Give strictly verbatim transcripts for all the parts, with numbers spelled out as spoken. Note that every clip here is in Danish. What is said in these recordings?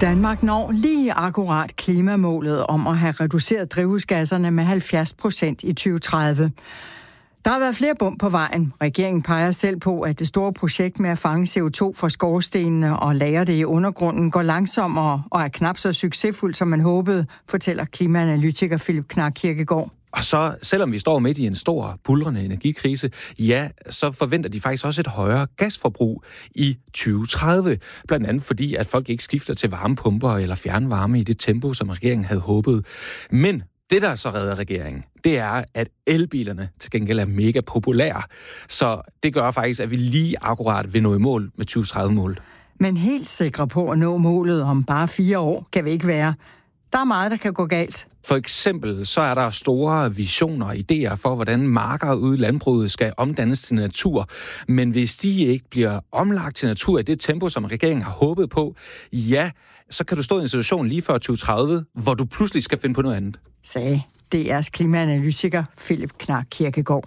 Danmark når lige akkurat klimamålet om at have reduceret drivhusgasserne med halvfjerds procent i tyve tredive. Der har været flere bump på vejen. Regeringen peger selv på, at det store projekt med at fange C O to fra skorstenene og lagre det i undergrunden går langsommere og er knap så succesfuldt, som man håbede, fortæller klimaanalytiker Philip Knark Kirkegaard. Og så, selvom vi står midt i en stor, buldrende energikrise, ja, så forventer de faktisk også et højere gasforbrug i tyve tredive. Blandt andet fordi, at folk ikke skifter til varmepumper eller fjernvarme i det tempo, som regeringen havde håbet. Men det, der så redder regeringen, det er, at elbilerne til gengæld er mega populære. Så det gør faktisk, at vi lige akkurat vil nå i mål med tyve tredive-målet. Men helt sikre på at nå målet om bare fire år kan vi ikke være. Der er meget, der kan gå galt. For eksempel så er der store visioner og idéer for, hvordan marker ude i landbruget skal omdannes til natur. Men hvis de ikke bliver omlagt til natur i det tempo, som regeringen har håbet på, ja, så kan du stå i en situation lige før tyve tredive, hvor du pludselig skal finde på noget andet. Sagde D R's klimaanalytiker Philip Knark Kirkegaard.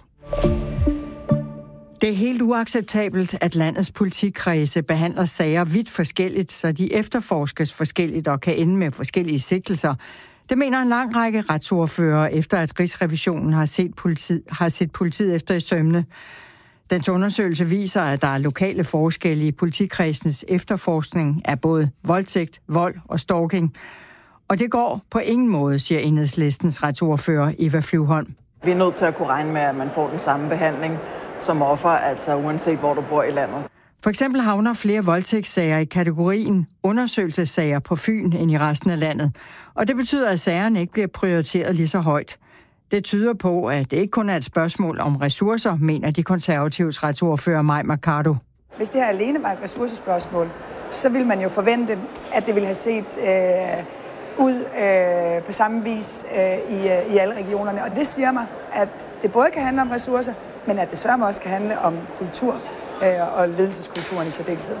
Det er helt uacceptabelt, at landets politikredse behandler sager vidt forskelligt, så de efterforskes forskelligt og kan ende med forskellige sigtelser. Det mener en lang række retsordførere, efter at Rigsrevisionen har set politiet, har set politiet efter i sømne. Dens undersøgelse viser, at der er lokale forskelle i politikredsens efterforskning af både voldtægt, vold og stalking. Og det går på ingen måde, siger Enhedslistens retsordfører Eva Flyvholm. Vi er nødt til at kunne regne med, at man får den samme behandling som offer, altså uanset hvor du bor i landet. For eksempel havner flere voldtægtssager i kategorien undersøgelsessager på Fyn end i resten af landet. Og det betyder, at sagerne ikke bliver prioriteret lige så højt. Det tyder på, at det ikke kun er et spørgsmål om ressourcer, mener de konservatives retsordfører Mai Mercado. Hvis det her alene var et ressourcespørgsmål, så ville man jo forvente, at det ville have set øh, ud øh, på samme vis øh, i, øh, i alle regionerne. Og det siger mig, at det både kan handle om ressourcer, men at det sørger også kan handle om kultur øh, og ledelseskulturen i særdeleshed.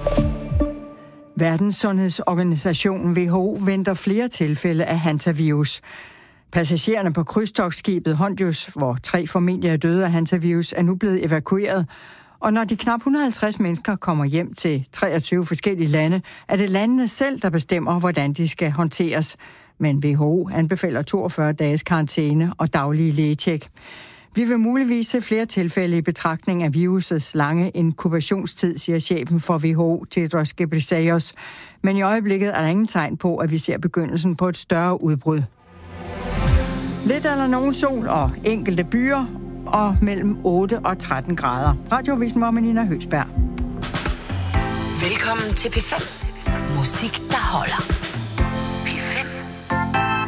Verdenssundhedsorganisationen W H O venter flere tilfælde af hantavirus. Passagererne på krydstogtskibet Hondius, hvor tre formentlig er døde af hantavirus, er nu blevet evakueret. Og når de knap et hundrede og halvtreds mennesker kommer hjem til treogtyve forskellige lande, er det landene selv, der bestemmer, hvordan de skal håndteres. Men W H O anbefaler toogfyrre dages karantæne og daglige lægetjek. Vi vil muligvis se flere tilfælde i betragtning af virusets lange inkubationstid, siger chefen for W H O, Tedros Ghebreyesus. Men i øjeblikket er der ingen tegn på, at vi ser begyndelsen på et større udbrud. Lidt eller nogen sol og enkelte byer, og mellem otte og tretten grader. Radioavisen med Nina Høgsberg. Velkommen til P fem. Musik, der holder.